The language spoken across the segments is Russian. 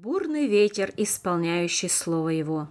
бурный ветер, исполняющий слово его.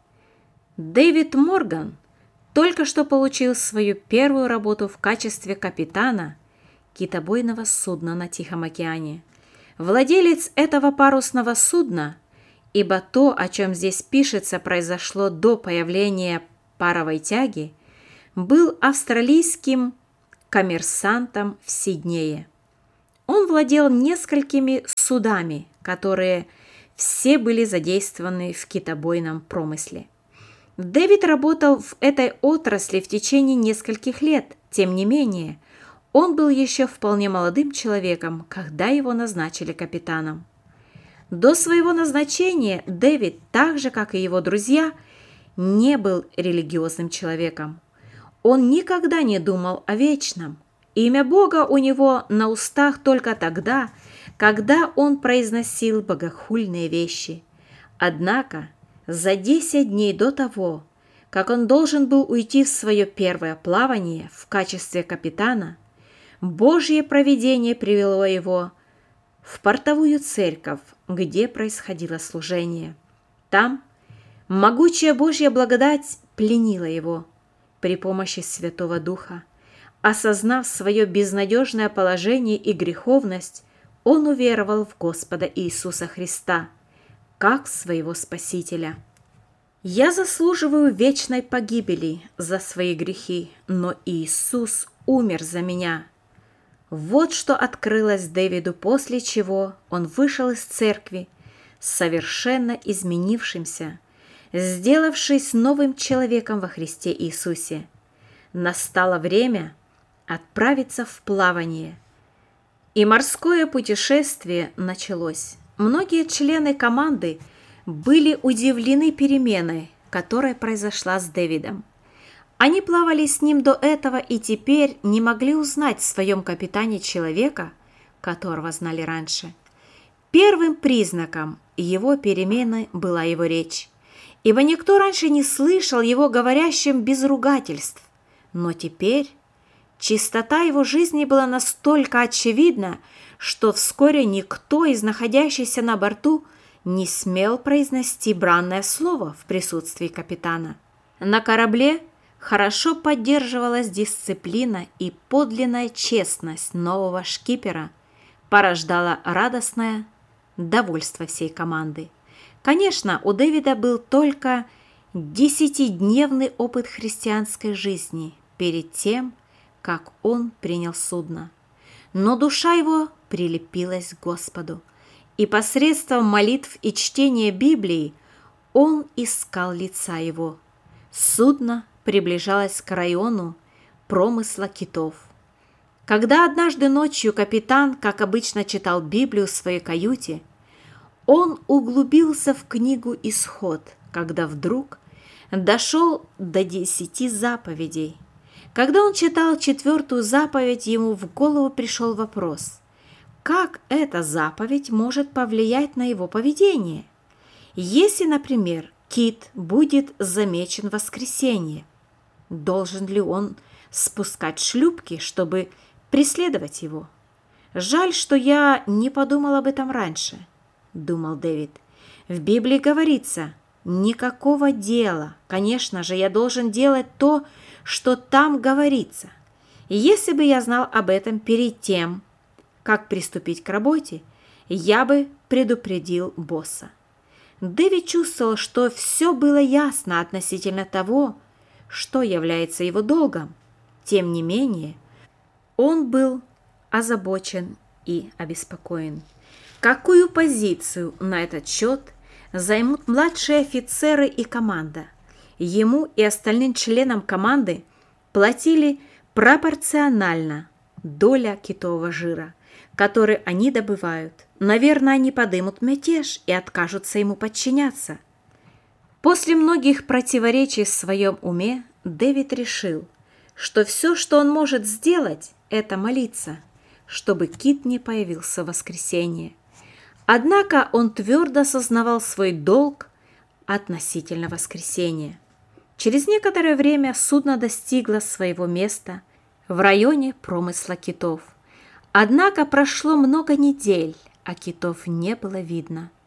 Дэвид Морган только что получил свою первую работу в качестве капитана китобойного судна на Тихом океане. Владелец этого парусного судна, ибо то, о чем здесь пишется, произошло до появления паровой тяги, был австралийским коммерсантом в Сиднее. Он владел несколькими судами, которые все были задействованы в китобойном промысле. Дэвид работал в этой отрасли в течение нескольких лет. Тем не менее, он был еще вполне молодым человеком, когда его назначили капитаном. До своего назначения Дэвид, так же, как и его друзья, не был религиозным человеком. Он никогда не думал о вечном. Имя Бога у него на устах только тогда, когда он произносил богохульные вещи. Однако за 10 дней до того, как он должен был уйти в свое первое плавание в качестве капитана, Божье провидение привело его в портовую церковь, где происходило служение. Там могучая Божья благодать пленила его при помощи Святого Духа. Осознав свое безнадежное положение и греховность, он уверовал в Господа Иисуса Христа, как своего Спасителя. «Я заслуживаю вечной погибели за свои грехи, но Иисус умер за меня». Вот что открылось Дэвиду, после чего он вышел из церкви, совершенно изменившимся, сделавшись новым человеком во Христе Иисусе. Настало время отправиться в плавание. И морское путешествие началось. Многие члены команды были удивлены переменой, которая произошла с Дэвидом. Они плавали с ним до этого и теперь не могли узнать в своем капитане человека, которого знали раньше. Первым признаком его перемены была его речь, ибо никто раньше не слышал его говорящим без ругательств. Но теперь чистота его жизни была настолько очевидна, что вскоре никто из находящихся на борту не смел произнести бранное слово в присутствии капитана. На корабле хорошо поддерживалась дисциплина, и подлинная честность нового шкипера порождала радостное довольство всей команды. Конечно, у Дэвида был только 10-дневный опыт христианской жизни перед тем, как он принял судно. Но душа его прилепилась к Господу, и посредством молитв и чтения Библии он искал лица его. Судно приближалось к району промысла китов. Когда однажды ночью капитан, как обычно, читал Библию в своей каюте, он углубился в книгу «Исход», когда вдруг дошел до 10 заповедей. Когда он читал 4-ю заповедь, ему в голову пришел вопрос: как эта заповедь может повлиять на его поведение? Если, например, кит будет замечен в воскресенье, должен ли он спускать шлюпки, чтобы преследовать его? «Жаль, что я не подумал об этом раньше», — думал Дэвид. «В Библии говорится: никакого дела. Конечно же, я должен делать то, что там говорится. И если бы я знал об этом перед тем, как приступить к работе, я бы предупредил босса». Дэвид чувствовал, что все было ясно относительно того, что является его долгом. Тем не менее, он был озабочен и обеспокоен. Какую позицию на этот счет займут младшие офицеры и команда? Ему и остальным членам команды платили пропорционально доля китового жира, который они добывают. Наверное, они подымут мятеж и откажутся ему подчиняться. После многих противоречий в своем уме Дэвид решил, что все, что он может сделать, это молиться, чтобы кит не появился в воскресенье. Однако он твердо осознавал свой долг относительно воскресения. Через некоторое время судно достигло своего места в районе промысла китов. Однако прошло много недель, а китов не было видно.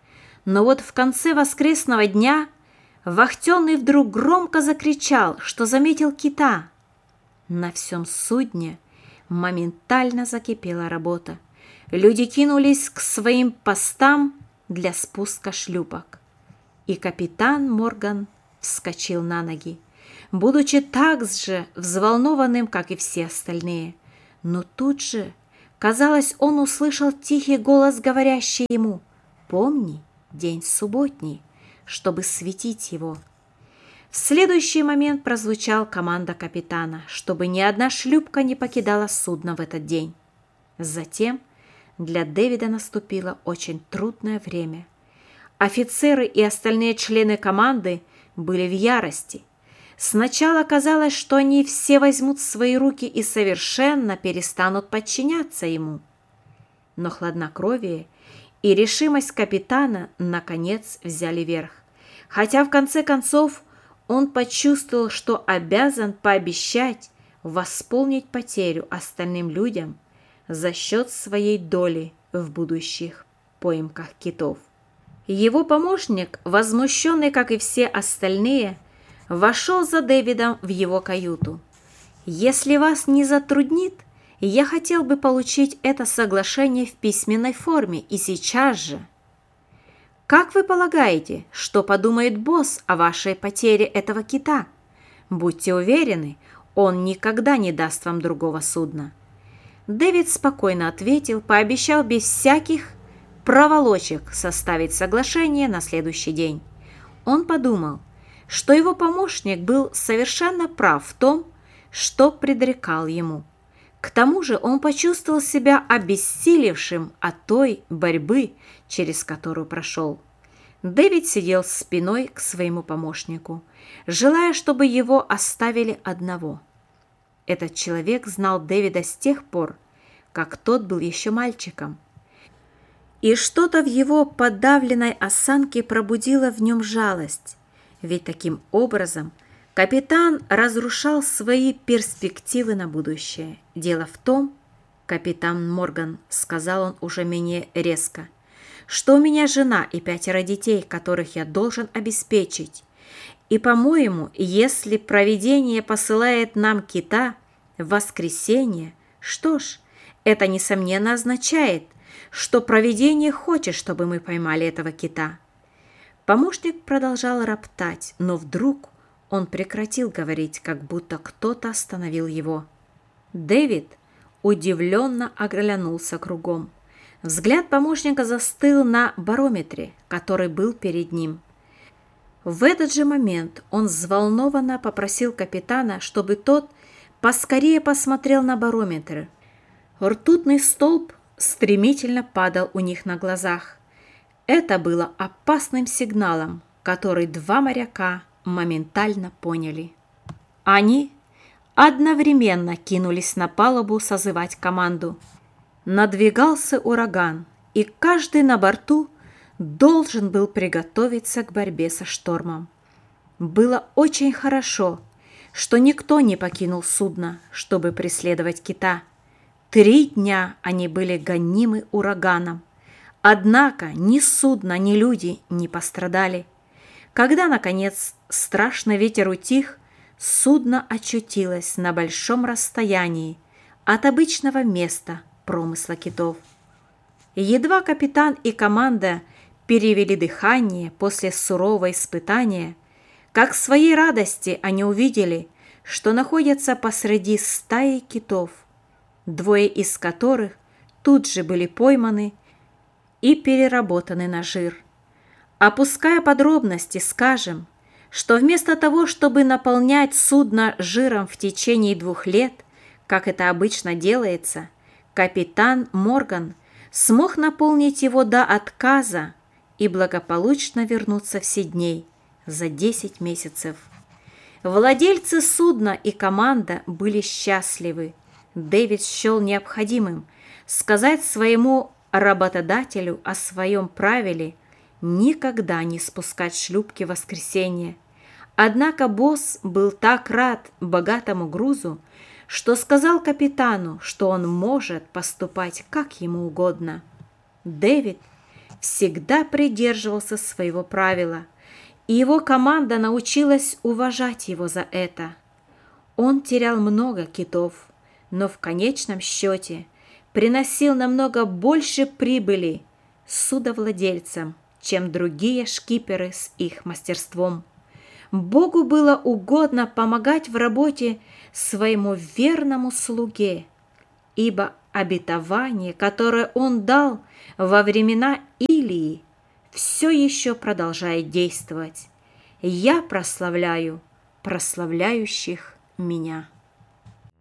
Но вот в конце воскресного дня вахтенный вдруг громко закричал, что заметил кита. На всем судне моментально закипела работа. Люди кинулись к своим постам для спуска шлюпок. И капитан Морган вскочил на ноги, будучи так же взволнованным, как и все остальные. Но тут же, казалось, он услышал тихий голос, говорящий ему: «Помни день субботний, чтобы светить его». В следующий момент прозвучала команда капитана, чтобы ни одна шлюпка не покидала судно в этот день. Затем для Дэвида наступило очень трудное время. Офицеры и остальные члены команды были в ярости. Сначала казалось, что они все возьмут в свои руки и совершенно перестанут подчиняться ему. Но хладнокровие и решимость капитана наконец взяли верх, хотя в конце концов он почувствовал, что обязан пообещать восполнить потерю остальным людям за счет своей доли в будущих поимках китов. Его помощник, возмущенный, как и все остальные, вошел за Дэвидом в его каюту. «Если вас не затруднит, я хотел бы получить это соглашение в письменной форме и сейчас же. Как вы полагаете, что подумает босс о вашей потере этого кита? Будьте уверены, он никогда не даст вам другого судна». Дэвид спокойно ответил, пообещал без всяких проволочек составить соглашение на следующий день. Он подумал, что его помощник был совершенно прав в том, что предрекал ему. К тому же он почувствовал себя обессилевшим от той борьбы, через которую прошел. Дэвид сидел спиной к своему помощнику, желая, чтобы его оставили одного. Этот человек знал Дэвида с тех пор, как тот был еще мальчиком. И что-то в его подавленной осанке пробудило в нем жалость, ведь таким образом капитан разрушал свои перспективы на будущее. «Дело в том, капитан Морган, — сказал он уже менее резко, — что у меня жена и 5 детей, которых я должен обеспечить. И, по-моему, если провидение посылает нам кита в воскресенье, что ж, это, несомненно, означает, что провидение хочет, чтобы мы поймали этого кита». Помощник продолжал роптать, но вдруг он прекратил говорить, как будто кто-то остановил его. Дэвид удивленно оглянулся кругом. Взгляд помощника застыл на барометре, который был перед ним. В этот же момент он взволнованно попросил капитана, чтобы тот поскорее посмотрел на барометр. Ртутный столб стремительно падал у них на глазах. Это было опасным сигналом, который 2 моряка моментально поняли. Они одновременно кинулись на палубу созывать команду. Надвигался ураган, и каждый на борту должен был приготовиться к борьбе со штормом. Было очень хорошо, что никто не покинул судно, чтобы преследовать кита. 3 дня они были гонимы ураганом. Однако ни судно, ни люди не пострадали. Когда, наконец, страшный ветер утих, судно очутилось на большом расстоянии от обычного места промысла китов. Едва капитан и команда перевели дыхание после сурового испытания, как к своей радости они увидели, что находятся посреди стаи китов, 2 из которых тут же были пойманы и переработаны на жир. Опуская подробности, скажем, что вместо того, чтобы наполнять судно жиром в течение 2 лет, как это обычно делается, капитан Морган смог наполнить его до отказа и благополучно вернуться в Сидней за 10 месяцев. Владельцы судна и команда были счастливы. Дэвид счел необходимым сказать своему работодателю о своем правиле никогда не спускать шлюпки в воскресенье. Однако босс был так рад богатому грузу, что сказал капитану, что он может поступать как ему угодно. Дэвид всегда придерживался своего правила, и его команда научилась уважать его за это. Он терял много китов, но в конечном счете приносил намного больше прибыли судовладельцам, чем другие шкиперы с их мастерством. Богу было угодно помогать в работе своему верному слуге, ибо обетование, которое он дал во времена Илии, все еще продолжает действовать. Я прославляю прославляющих меня.